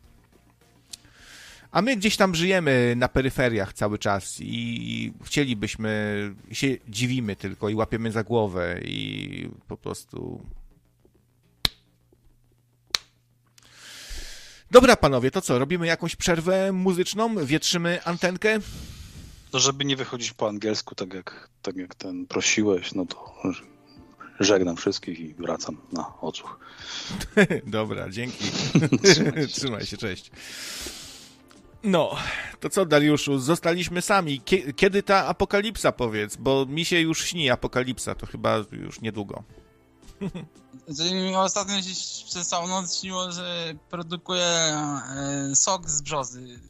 A my gdzieś tam żyjemy na peryferiach cały czas i chcielibyśmy, się dziwimy tylko i łapiemy za głowę i po prostu... Dobra, panowie, to co, robimy jakąś przerwę muzyczną? Wietrzymy antenkę? No, żeby nie wychodzić po angielsku, tak jak, tak jak ten prosiłeś, no to żegnam wszystkich i wracam na odsłuch. Dobra, dzięki. Trzymaj się. Trzymaj się, cześć. No, to co, Dariuszu, zostaliśmy sami. Kiedy ta apokalipsa, powiedz? Bo mi się już śni apokalipsa, to chyba już niedługo. Mi ostatnio się przez całą noc śniło, że produkuje e, sok z brzozy.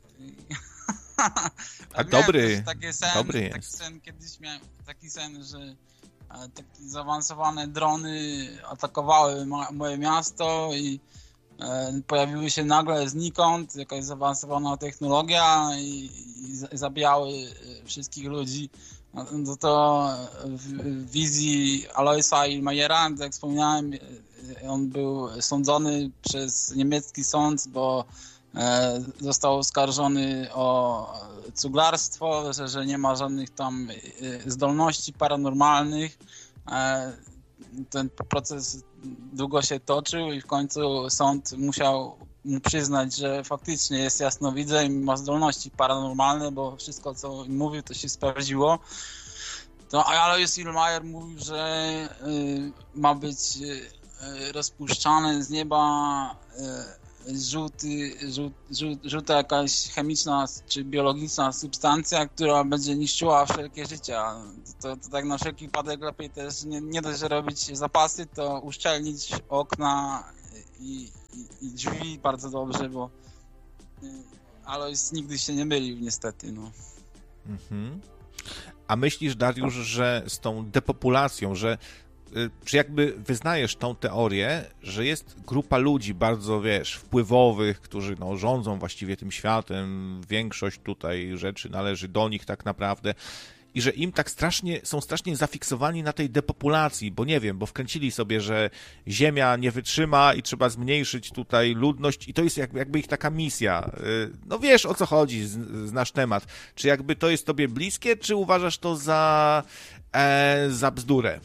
A dobry, taki sen, dobry jest. Taki sen, kiedyś miałem taki sen, że e, takie zaawansowane drony atakowały ma, moje miasto i e, pojawiły się nagle znikąd, jakaś zaawansowana technologia i, i zabijały wszystkich ludzi. No to w wizji Aloisa i Majera, jak wspomniałem, on był sądzony przez niemiecki sąd, bo został oskarżony o cuglarstwo, że, że nie ma żadnych tam zdolności paranormalnych. Ten proces długo się toczył i w końcu sąd musiał mu przyznać, że faktycznie jest jasnowidzem i ma zdolności paranormalne, bo wszystko, co mówił, to się sprawdziło. To Alois Irlmajer mówił, że y, ma być y, rozpuszczane z nieba y, żółty, żół, żół, żółta jakaś chemiczna czy biologiczna substancja, która będzie niszczyła wszelkie życie. To, to tak na wszelki wypadek lepiej też nie, nie dość, że robić zapasy, to uszczelnić okna i, i, i drzwi bardzo dobrze, bo y, Alois nigdy się nie mylił niestety. No. Mhm. A myślisz, Dariusz, że z tą depopulacją, że czy jakby wyznajesz tą teorię, że jest grupa ludzi bardzo, wiesz, wpływowych, którzy no, rządzą właściwie tym światem, większość tutaj rzeczy należy do nich tak naprawdę i że im tak strasznie, są strasznie zafiksowani na tej depopulacji, bo nie wiem, bo wkręcili sobie, że Ziemia nie wytrzyma i trzeba zmniejszyć tutaj ludność i to jest jakby, jakby ich taka misja. No wiesz, o co chodzi, znasz temat. Czy jakby to jest tobie bliskie, czy uważasz to za, e, za bzdurę?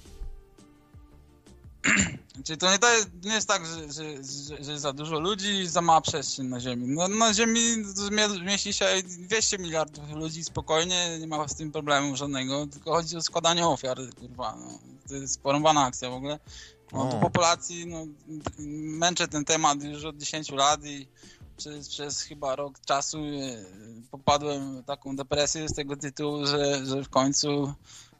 Czyli to nie, to nie jest tak, że, że, że, że za dużo ludzi i za mała przestrzeń na Ziemi. No, na Ziemi mieści się dwieście miliardów ludzi spokojnie, nie ma z tym problemu żadnego, tylko chodzi o składanie ofiar, kurwa. No. To jest porąbana akcja w ogóle. No, do populacji, no, męczę ten temat już od dziesięciu lat i przez, przez chyba rok czasu popadłem w taką depresję z tego tytułu, że, że w końcu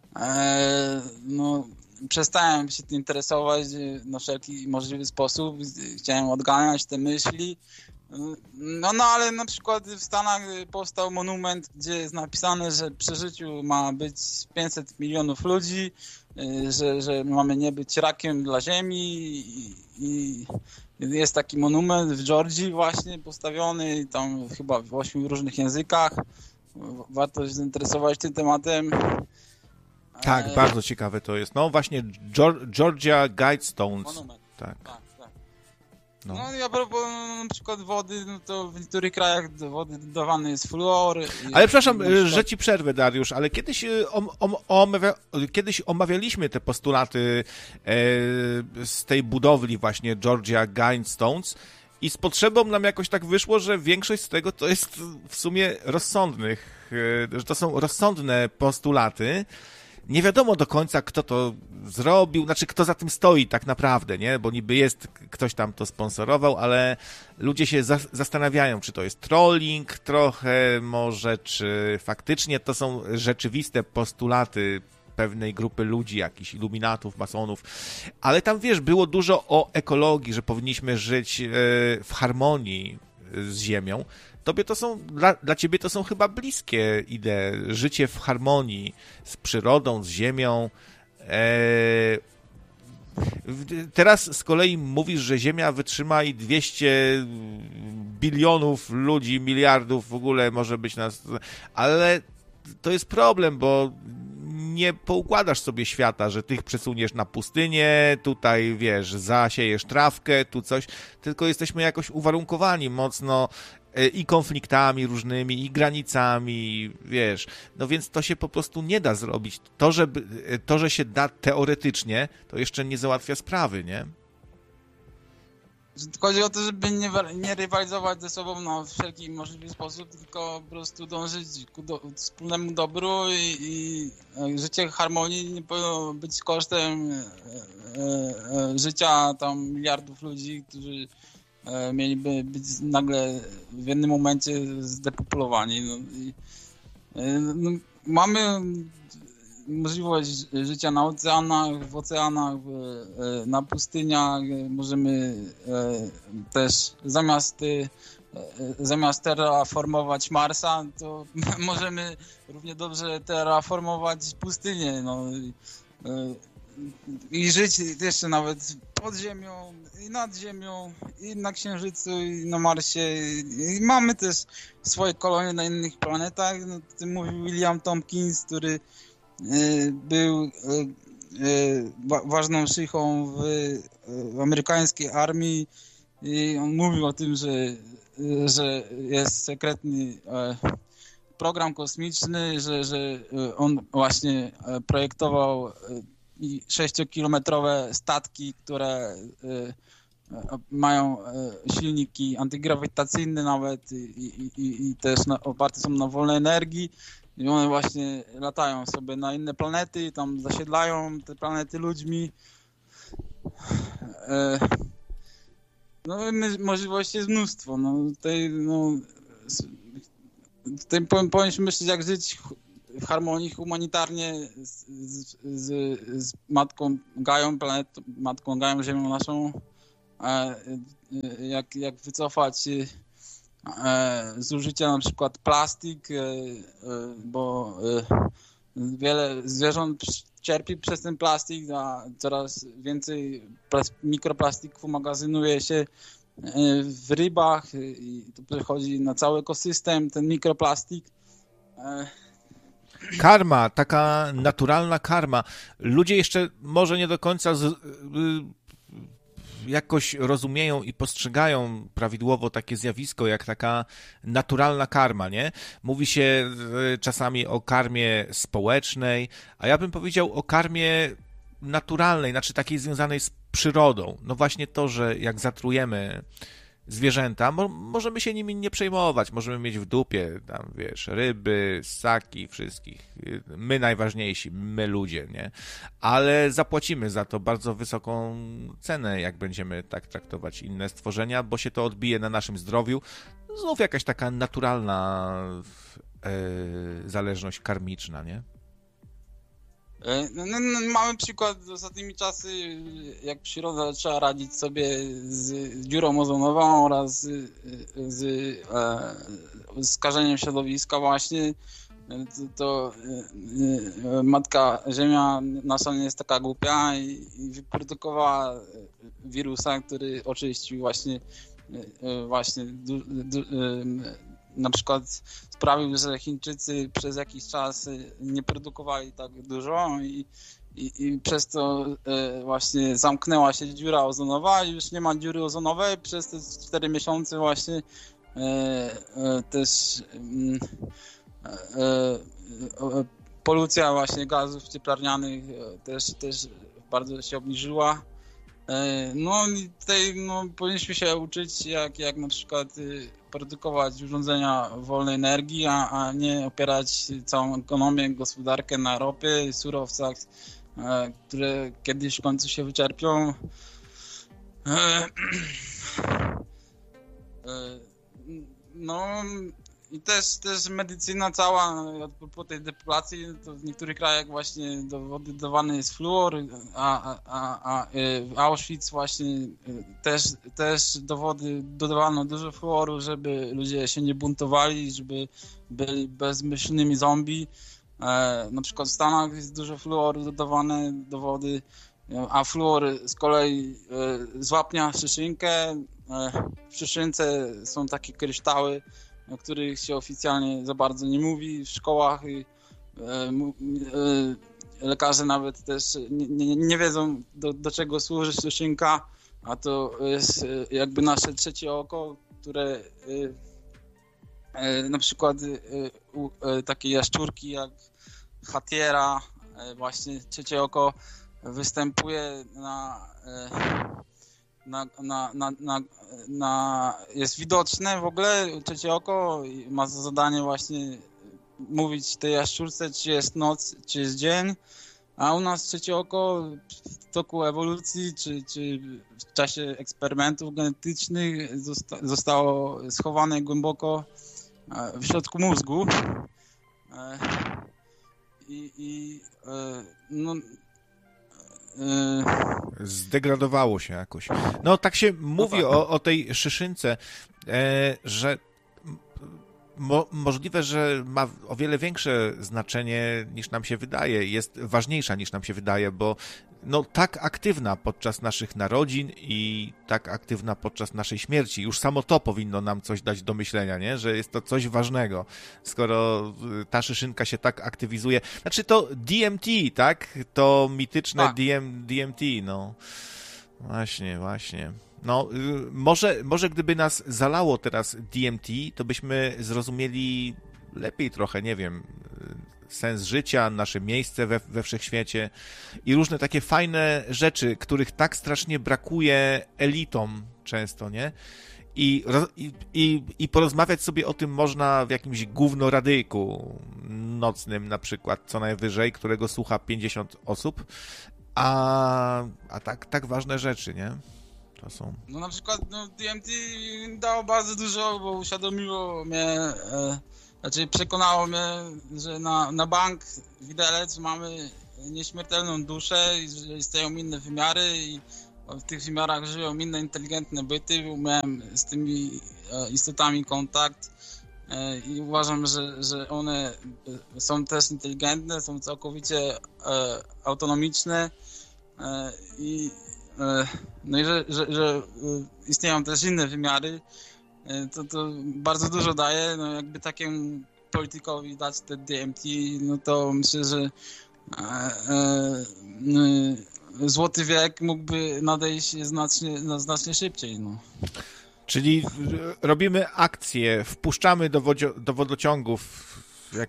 e, no przestałem się tym interesować na wszelki możliwy sposób. Chciałem odganiać te myśli. No, no ale na przykład w Stanach powstał monument, gdzie jest napisane, że przy życiu ma być pięćset milionów ludzi, że, że mamy nie być rakiem dla Ziemi i, i jest taki monument w Georgii właśnie postawiony, tam chyba w ośmiu różnych językach. Warto się zainteresować tym tematem. Tak, e... bardzo ciekawe to jest. No właśnie Georgia Guidestones. Monument. Tak. tak, tak. No. no i a propos na przykład wody, no to w niektórych krajach do wody dodawany jest fluor. Ale przepraszam, przykład... że ci przerwę, Dariusz, ale kiedyś, om, om, omawia, kiedyś omawialiśmy te postulaty e, z tej budowli właśnie Georgia Guidestones i z potrzebą nam jakoś tak wyszło, że większość z tego to jest w sumie rozsądnych, e, że to są rozsądne postulaty. Nie wiadomo do końca, kto to zrobił, znaczy kto za tym stoi tak naprawdę, nie? Bo niby jest, ktoś tam to sponsorował, ale ludzie się za- zastanawiają, czy to jest trolling trochę może, czy faktycznie to są rzeczywiste postulaty pewnej grupy ludzi, jakichś iluminatów, masonów, ale tam, wiesz, było dużo o ekologii, że powinniśmy żyć e, w harmonii z Ziemią. Tobie to są, dla, dla ciebie to są chyba bliskie idee, życie w harmonii z przyrodą, z ziemią. Eee, teraz z kolei mówisz, że Ziemia wytrzyma i dwieście bilionów ludzi, miliardów w ogóle może być nas, ale to jest problem, bo nie poukładasz sobie świata, że tych przesuniesz na pustynię, tutaj, wiesz, zasiejesz trawkę, tu coś, tylko jesteśmy jakoś uwarunkowani mocno i konfliktami różnymi, i granicami, wiesz, no więc to się po prostu nie da zrobić. To, że, to, że się da teoretycznie, to jeszcze nie załatwia sprawy, nie? Chodzi o to, żeby nie, nie rywalizować ze sobą na wszelki możliwy sposób, tylko po prostu dążyć ku do, wspólnemu dobru i, i życie harmonii nie powinno być kosztem e, e, życia tam miliardów ludzi, którzy e, mieliby być nagle w jednym momencie zdepopulowani. No, i, e, no, mamy możliwość życia na oceanach, w oceanach, na pustyniach. Możemy też zamiast, zamiast terraformować Marsa, to możemy równie dobrze terraformować pustynię. No. I żyć jeszcze nawet pod ziemią, i nad ziemią, i na Księżycu, i na Marsie. I mamy też swoje kolonie na innych planetach. No, o tym mówił William Tompkins, który był wa- ważną szychą w w amerykańskiej armii i on mówił o tym, że, że jest sekretny program kosmiczny, że, że on właśnie projektował sześciokilometrowe statki, które mają silniki antygrawitacyjne nawet i, i, i też na, oparte są na wolnej energii i one właśnie latają sobie na inne planety, tam zasiedlają te planety ludźmi. No możliwości jest mnóstwo. No, tutaj, no, tutaj powinniśmy myśleć, jak żyć w harmonii humanitarnie z, z, z, z matką Gają, planetą, matką Gają, Ziemią naszą, jak, jak wycofać zużycia na przykład plastik, bo wiele zwierząt cierpi przez ten plastik, a coraz więcej mikroplastików magazynuje się w rybach i to przechodzi na cały ekosystem, ten mikroplastik. Karma, taka naturalna karma. Ludzie jeszcze może nie do końca z, y, jakoś rozumieją i postrzegają prawidłowo takie zjawisko, jak taka naturalna karma, nie? Mówi się y, czasami o karmie społecznej, a ja bym powiedział o karmie naturalnej, znaczy takiej związanej z przyrodą. No właśnie to, że jak zatrujemy zwierzęta, mo- możemy się nimi nie przejmować, możemy mieć w dupie tam, wiesz, ryby, ssaki, wszystkich. My najważniejsi, my ludzie, nie? Ale zapłacimy za to bardzo wysoką cenę, jak będziemy tak traktować inne stworzenia, bo się to odbije na naszym zdrowiu. Znów jakaś taka naturalna yy, zależność karmiczna, nie? No, no, no, mamy przykład z ostatnimi czasy, jak przyroda zaczęła radzić sobie z dziurą ozonową oraz z, z e, skażeniem środowiska właśnie, to, to e, matka Ziemia nasza nie jest taka głupia i, i wyprodukowała wirusa, który oczyścił właśnie, e, właśnie du, du, e, na przykład sprawił, że Chińczycy przez jakiś czas nie produkowali tak dużo i, i, i przez to e, właśnie zamknęła się dziura ozonowa i już nie ma dziury ozonowej. Przez te cztery miesiące właśnie e, e, też e, e, polucja właśnie gazów cieplarnianych też, też bardzo się obniżyła. No i tutaj no, powinniśmy się uczyć, jak, jak na przykład produkować urządzenia wolnej energii, a, a nie opierać całą ekonomię, gospodarkę na ropie, surowcach, które kiedyś w końcu się wyczerpią. No i też, też medycyna cała, po tej depopulacji, to w niektórych krajach właśnie do wody dodawany jest fluor, a, a, a w Auschwitz właśnie też, też do wody dodawano dużo fluoru, żeby ludzie się nie buntowali, żeby byli bezmyślnymi zombie. Na przykład w Stanach jest dużo fluoru dodawane do wody, a fluor z kolei zwapnia szyszynkę. W szyszynce są takie kryształy, o których się oficjalnie za bardzo nie mówi w szkołach i e, e, lekarze nawet też nie, nie, nie wiedzą do, do czego służy szyszynka, a to jest jakby nasze trzecie oko, które e, e, na przykład e, u, e, takie jaszczurki jak Hatiera, e, właśnie trzecie oko występuje na e, Na, na, na, na, na, jest widoczne w ogóle, trzecie oko ma za zadanie właśnie mówić tej jaszczurce, czy jest noc, czy jest dzień, a u nas trzecie oko w toku ewolucji, czy, czy w czasie eksperymentów genetycznych zosta, zostało schowane głęboko w środku mózgu i, i no zdegradowało się jakoś. No tak się mówi o, o tej szyszynce, e, że mo, możliwe, że ma o wiele większe znaczenie niż nam się wydaje, jest ważniejsza niż nam się wydaje, bo no tak aktywna podczas naszych narodzin i tak aktywna podczas naszej śmierci. Już samo to powinno nam coś dać do myślenia, nie? Że jest to coś ważnego, skoro ta szyszynka się tak aktywizuje. Znaczy to D M T, tak? To mityczne tak. D M, D M T, no. Właśnie, właśnie. No, y, może, może gdyby nas zalało teraz D M T, to byśmy zrozumieli lepiej trochę, nie wiem, sens życia, nasze miejsce we, we wszechświecie i różne takie fajne rzeczy, których tak strasznie brakuje elitom często, nie? I, i, i, i porozmawiać sobie o tym można w jakimś gównoradyjku nocnym na przykład, co najwyżej, którego słucha pięćdziesiąt osób, a, a tak, tak ważne rzeczy, nie? To są... No na przykład no, D M T dało bardzo dużo, bo uświadomiło mnie, e, znaczy przekonało mnie, że na, na bank widelec mamy nieśmiertelną duszę i że istnieją inne wymiary i w tych wymiarach żyją inne inteligentne byty. Miałem z tymi e, istotami kontakt e, i uważam, że, że one są też inteligentne, są całkowicie e, autonomiczne e, i e, no i że, że, że istnieją też inne wymiary, e, to, to bardzo dużo daje. No jakby takiemu politykowi dać te D M T, no to myślę, że e, e, e, Złoty wiek mógłby nadejść znacznie, znacznie szybciej. No. Czyli robimy akcję, wpuszczamy do, wodzio, do wodociągów jak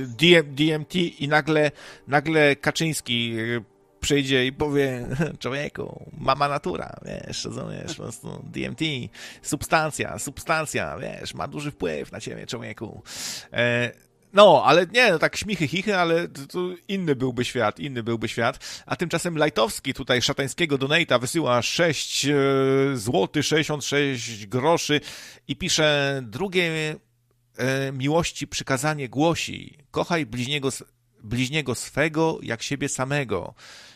D M T i nagle, nagle Kaczyński przyjdzie i powie, człowieku, mama natura, wiesz, rozumiesz, po prostu D M T, substancja, substancja, wiesz, ma duży wpływ na ciebie, człowieku. E, No, ale nie, no tak śmichy, chichy, ale to, to inny byłby świat, inny byłby świat. A tymczasem Lajtowski tutaj szatańskiego donata wysyła sześć złotych sześćdziesiąt sześć groszy i pisze: drugie e, miłości przykazanie głosi: kochaj bliźniego, bliźniego swego jak siebie samego.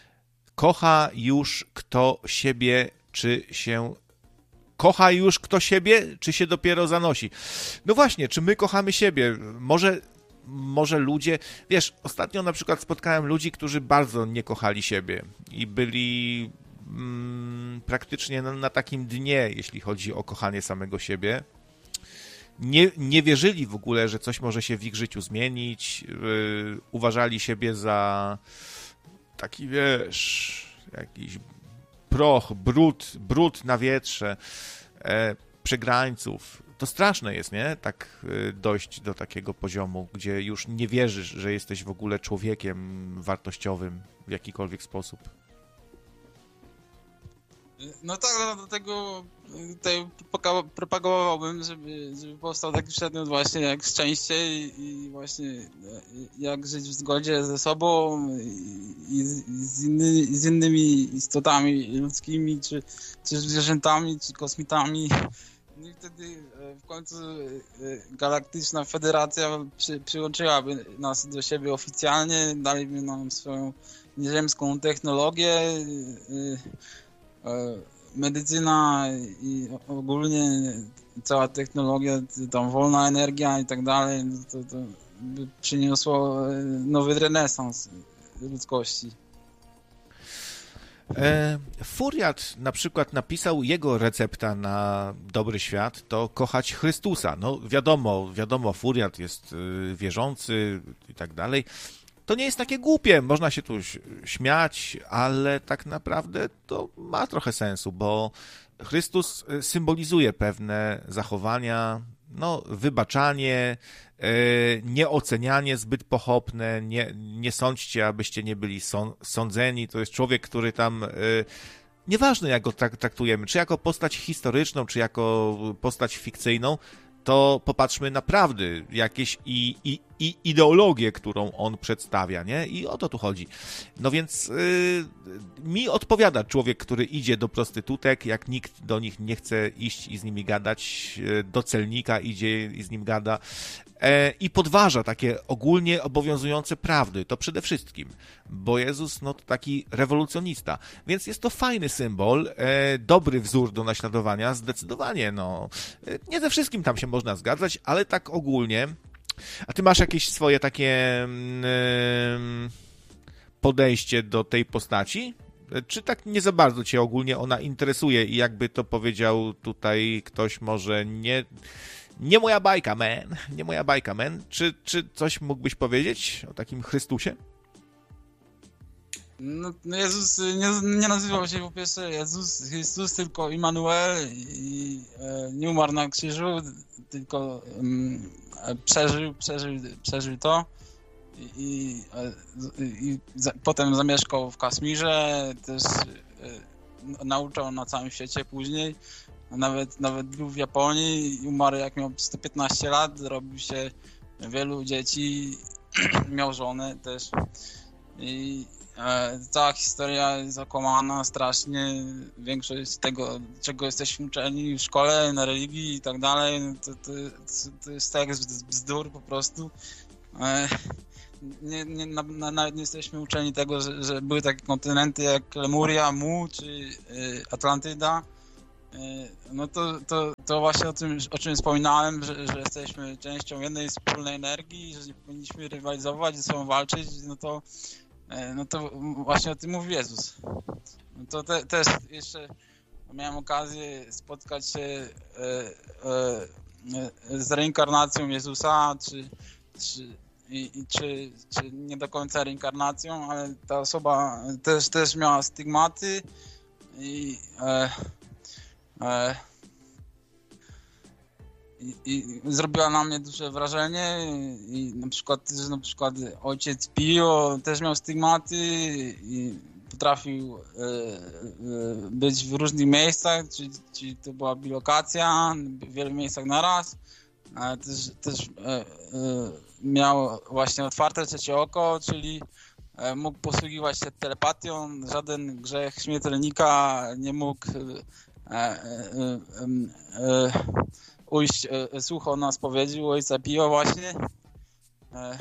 Kocha już kto siebie, czy się... Kocha już kto siebie, czy się dopiero zanosi? No właśnie, czy my kochamy siebie? Może... Może ludzie, wiesz, ostatnio na przykład spotkałem ludzi, którzy bardzo nie kochali siebie i byli mm, praktycznie na, na takim dnie, jeśli chodzi o kochanie samego siebie. Nie, nie wierzyli w ogóle, że coś może się w ich życiu zmienić. Yy, uważali siebie za taki, wiesz, jakiś proch, brud, brud na wietrze, e, przegrańców. To straszne jest, nie? Tak dojść do takiego poziomu, gdzie już nie wierzysz, że jesteś w ogóle człowiekiem wartościowym w jakikolwiek sposób. No tak, no do tego tutaj propagowałbym, żeby, żeby powstał taki przedmiot właśnie jak szczęście i, i właśnie jak żyć w zgodzie ze sobą i, i, z, inny, z innymi istotami ludzkimi, czy, czy zwierzętami, czy kosmitami. No i wtedy w końcu Galaktyczna Federacja przy, przyłączyłaby nas do siebie oficjalnie, daliby nam swoją nieziemską technologię, medycyna i ogólnie cała technologia, tam wolna energia i tak dalej, to, to by przyniosło nowy renesans ludzkości. E, Furiat na przykład napisał, jego recepta na dobry świat to kochać Chrystusa. No wiadomo, wiadomo, Furiat jest y, wierzący i tak dalej. To nie jest takie głupie, można się tu śmiać, ale tak naprawdę to ma trochę sensu, bo Chrystus symbolizuje pewne zachowania, no wybaczanie, nieocenianie zbyt pochopne, nie, nie sądźcie, abyście nie byli sądzeni. To jest człowiek, który tam, nieważne jak go traktujemy, czy jako postać historyczną, czy jako postać fikcyjną, to popatrzmy na prawdy, jakieś i, i, i ideologię, którą on przedstawia, nie? I o to tu chodzi. No więc yy, mi odpowiada człowiek, który idzie do prostytutek, jak nikt do nich nie chce iść i z nimi gadać, yy, do celnika idzie i z nim gada, yy, i podważa takie ogólnie obowiązujące prawdy, to przede wszystkim, bo Jezus, no to taki rewolucjonista, więc jest to fajny symbol, yy, dobry wzór do naśladowania, zdecydowanie, no. Yy, nie ze wszystkim tam się można zgadzać, ale tak ogólnie. A ty masz jakieś swoje takie yy, podejście do tej postaci? Czy tak nie za bardzo cię ogólnie ona interesuje i jakby to powiedział tutaj ktoś, może nie, nie moja bajka, man, nie moja bajka, man. Czy, czy coś mógłbyś powiedzieć o takim Chrystusie? No, no Jezus nie, nie nazywał się po pierwsze Jezus, Chrystus, tylko Immanuel i e, nie umarł na krzyżu, tylko um, przeżył, przeżył, przeżył to i, i, i, i za, potem zamieszkał w Kaszmirze, też e, nauczał na całym świecie później, nawet, nawet był w Japonii i umarł jak miał sto piętnaście lat, zrobił się wielu dzieci, miał żonę też i e, cała historia jest zakłamana strasznie. Większość tego, czego jesteśmy uczeni w szkole, na religii i tak dalej, to, to, to jest tekst bzdur po prostu. E, nie, nie, na, na, nawet nie jesteśmy uczeni tego, że, że były takie kontynenty jak Lemuria, Mu czy y, Atlantyda. No to, to, to właśnie o tym, o czym wspominałem, że, że jesteśmy częścią jednej wspólnej energii, że nie powinniśmy rywalizować, ze sobą walczyć, no to, no to właśnie o tym mówi Jezus. No to te, też jeszcze miałem okazję spotkać się e, e, z reinkarnacją Jezusa, czy, czy, i, i, czy, czy nie do końca reinkarnacją, ale ta osoba też, też miała stygmaty i e, I, i zrobiła na mnie duże wrażenie i na przykład, że na przykład ojciec Pio też miał stygmaty i potrafił e, e, być w różnych miejscach, czyli, czyli to była bilokacja w wielu miejscach naraz. Ale też, też e, e, miał właśnie otwarte trzecie oko, czyli e, mógł posługiwać się telepatią, żaden grzech śmiertelnika nie mógł E, e, e, ujść e, słucho na spowiedzi u ojca Pio właśnie. E,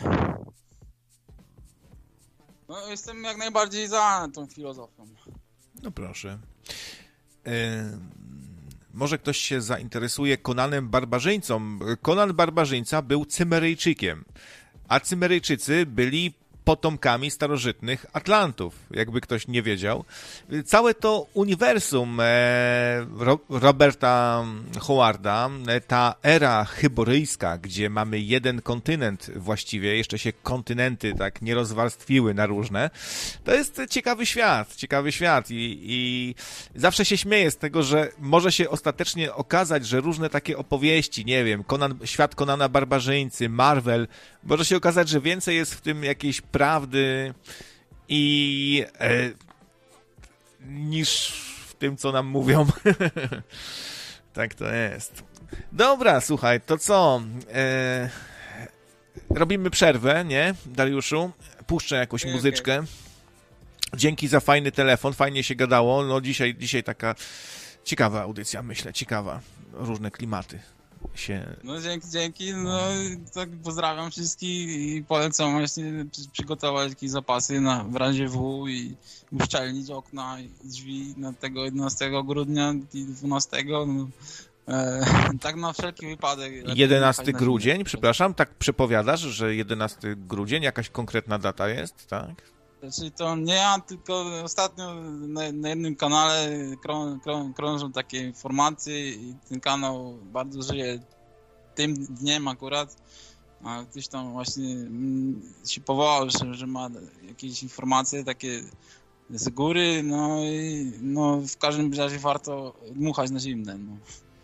no jestem jak najbardziej za tą filozofią. No proszę. E, może ktoś się zainteresuje Konanem Barbarzyńcą. Konan Barbarzyńca był Cymeryjczykiem, a Cymeryjczycy byli potomkami starożytnych Atlantów, jakby ktoś nie wiedział. Całe to uniwersum e, Roberta Howarda, ta era chyboryjska, gdzie mamy jeden kontynent właściwie, jeszcze się kontynenty tak nie rozwarstwiły na różne, to jest ciekawy świat, ciekawy świat i, i zawsze się śmieję z tego, że może się ostatecznie okazać, że różne takie opowieści, nie wiem, Conan, świat Konana Barbarzyńcy, Marvel, może się okazać, że więcej jest w tym jakiejś prawdy i e, niż w tym, co nam mówią. Tak to jest. Dobra, słuchaj, to co? E, robimy przerwę, nie, Dariuszu? Puszczę jakąś okay, muzyczkę. Okay. Dzięki za fajny telefon, fajnie się gadało. No dzisiaj, dzisiaj taka ciekawa audycja, myślę, ciekawa. Różne klimaty się... No dzięki, dzięki. No tak pozdrawiam wszystkich i polecam właśnie przygotować jakieś zapasy na w razie W i uszczelnić okna i drzwi na tego jedenastego grudnia i dwunastego. No, e, tak na wszelki wypadek. jedenastego grudzień, przepraszam, tak przepowiadasz, że jedenastego grudzień, jakaś konkretna data jest, tak? Znaczy to nie ja, tylko ostatnio na, na jednym kanale krą, krą, krążą takie informacje i ten kanał bardzo żyje tym dniem akurat, a ktoś tam właśnie mm, się powołał, że, że ma jakieś informacje takie z góry, no i no, w każdym razie warto dmuchać na zimne. No.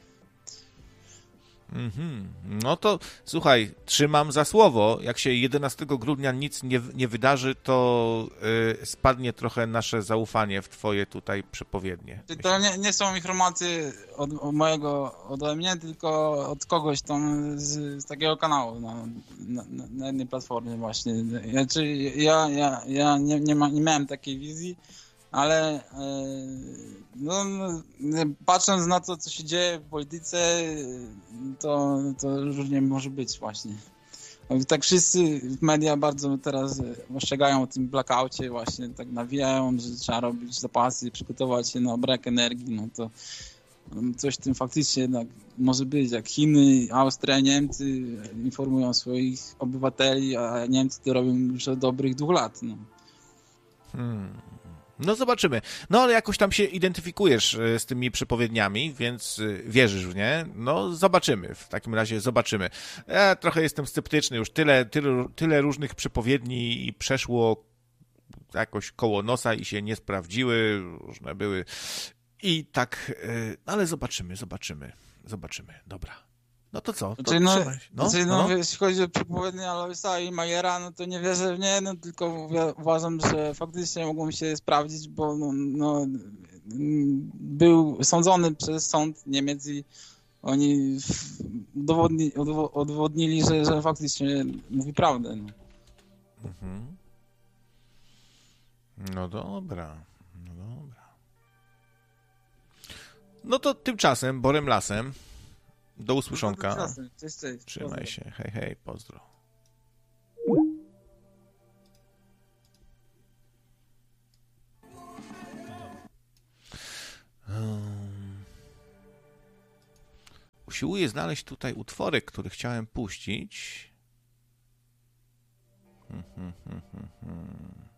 Mm-hmm. No to słuchaj, trzymam za słowo. Jak się jedenastego grudnia nic nie, nie wydarzy, to yy, spadnie trochę nasze zaufanie w twoje tutaj przepowiednie. To nie, nie są informacje od, od mojego, ode mnie, tylko od kogoś tam z, z takiego kanału na, na, na jednej platformie właśnie. Znaczy, ja, ja, ja nie, nie, ma, nie miałem takiej wizji, ale no, patrząc na to, co się dzieje w polityce, to, to różnie może być właśnie. Tak wszyscy w media bardzo teraz ostrzegają o tym blackoutie, właśnie tak nawijają, że trzeba robić zapasy, przygotować się na brak energii, no to coś w tym faktycznie jednak może być, jak Chiny, Austria, Niemcy informują swoich obywateli, a Niemcy to robią już od dobrych dwóch lat. No. Hmm. No zobaczymy. No ale jakoś tam się identyfikujesz z tymi przepowiedniami, więc wierzysz w nie. No zobaczymy. W takim razie zobaczymy. Ja trochę jestem sceptyczny. Już tyle, tyle, tyle różnych przepowiedni przeszło jakoś koło nosa i się nie sprawdziły, różne były. I tak, ale zobaczymy, zobaczymy, zobaczymy. Dobra. No to co? To znaczy, no, no, znaczy, no, no, no. jeśli chodzi o przepowiednie Aloysa i Majera, no to nie wierzę w nie, no tylko uważam, że faktycznie mogą się sprawdzić, bo no, no, był sądzony przez sąd Niemiec i oni udowodni, udowodnili, że, że faktycznie mówi prawdę. No. Mhm. No dobra, no dobra. No to tymczasem, Borem Lasem, do usłyszonka. No to cześć, cześć. Trzymaj Pozdro. się, hej, hej, pozdro. Um, usiłuję znaleźć tutaj utworek, który chciałem puścić. Hmm, hmm, hmm, hmm, hmm.